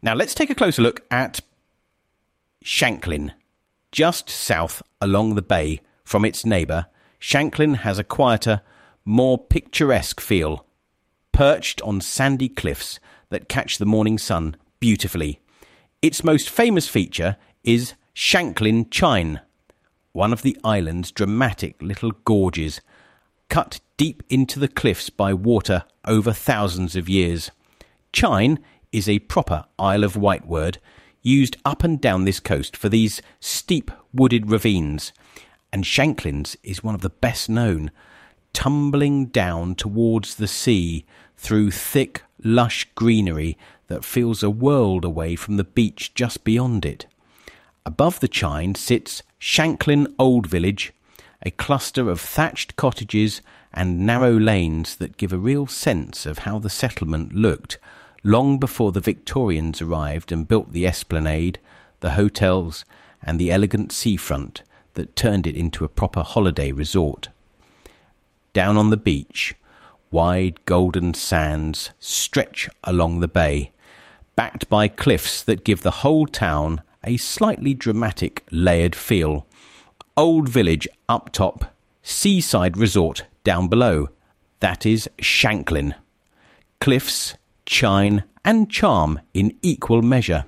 Now let's take a closer look at Shanklin. Just south along the bay from its neighbour, Shanklin has a quieter, more picturesque feel, perched on sandy cliffs that catch the morning sun beautifully. Its most famous feature is Shanklin Chine, one of the island's dramatic little gorges, cut deep into the cliffs by water over thousands of years. Chine is a proper Isle of Wight word used up and down this coast for these steep wooded ravines, and Shanklin's is one of the best known, tumbling down towards the sea through thick, lush greenery that feels a world away from the beach just beyond it. Above the Chine sits Shanklin Old Village, a cluster of thatched cottages and narrow lanes that give a real sense of how the settlement looked long before the Victorians arrived and built the esplanade, the hotels and the elegant seafront that turned it into a proper holiday resort. Down on the beach, wide golden sands stretch along the bay, backed by cliffs that give the whole town a slightly dramatic layered feel. Old Village up top, seaside resort down below. That is Shanklin. Cliffs, chine and charm in equal measure.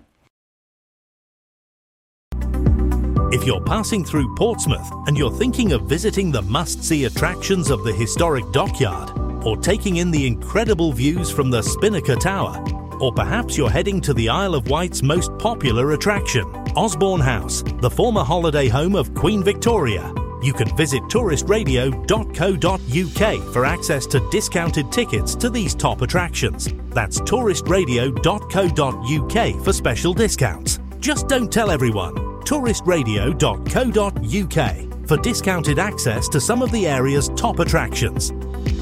If you're passing through Portsmouth and you're thinking of visiting the must-see attractions of the historic dockyard, or taking in the incredible views from the Spinnaker Tower, or perhaps you're heading to the Isle of Wight's most popular attraction, Osborne House, the former holiday home of Queen Victoria, you can visit touristradio.co.uk for access to discounted tickets to these top attractions. That's touristradio.co.uk for special discounts. Just don't tell everyone. touristradio.co.uk for discounted access to some of the area's top attractions.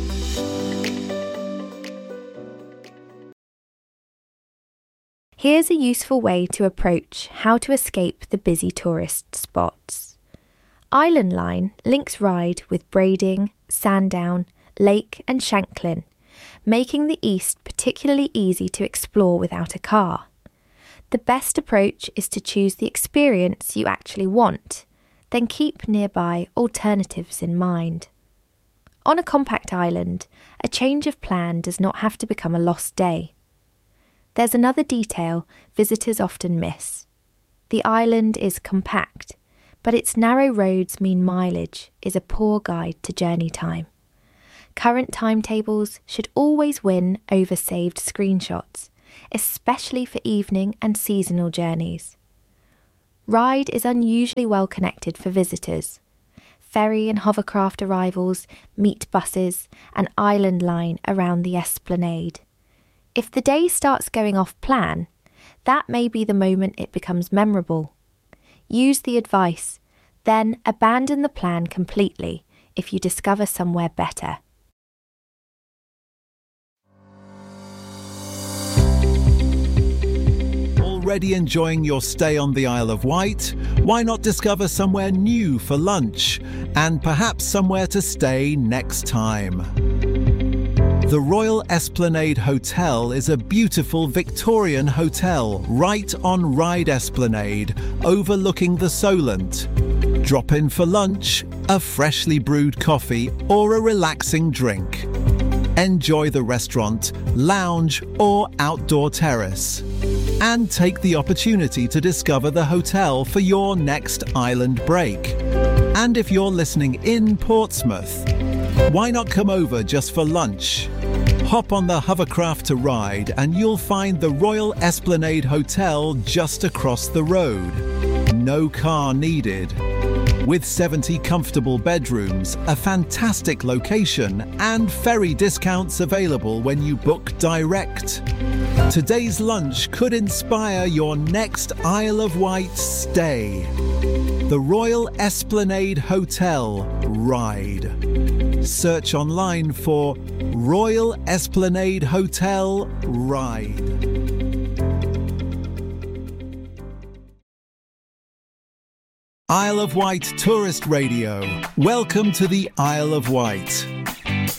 Here's a useful way to approach how to escape the busy tourist spots. Island Line links Ryde with Brading, Sandown, Lake and Shanklin, making the east particularly easy to explore without a car. The best approach is to choose the experience you actually want, then keep nearby alternatives in mind. On a compact island, a change of plan does not have to become a lost day. There's another detail visitors often miss. The island is compact, but its narrow roads mean mileage is a poor guide to journey time. Current timetables should always win over saved screenshots, especially for evening and seasonal journeys. Ryde is unusually well connected for visitors. Ferry and hovercraft arrivals meet buses and Island Line around the esplanade. If the day starts going off plan, that may be the moment it becomes memorable. Use the advice, then abandon the plan completely if you discover somewhere better. Already enjoying your stay on the Isle of Wight? Why not discover somewhere new for lunch and perhaps somewhere to stay next time? The Royal Esplanade Hotel is a beautiful Victorian hotel right on Ryde Esplanade, overlooking the Solent. Drop in for lunch, a freshly brewed coffee or a relaxing drink. Enjoy the restaurant, lounge or outdoor terrace. And take the opportunity to discover the hotel for your next island break. And if you're listening in Portsmouth, why not come over just for lunch? Hop on the hovercraft to Ryde and you'll find the Royal Esplanade Hotel just across the road. No car needed. With 70 comfortable bedrooms, a fantastic location and ferry discounts available when you book direct. Today's lunch could inspire your next Isle of Wight stay. The Royal Esplanade Hotel, Ryde. Search online for Royal Esplanade Hotel, Ryde. Isle of Wight Tourist Radio. Welcome to the Isle of Wight.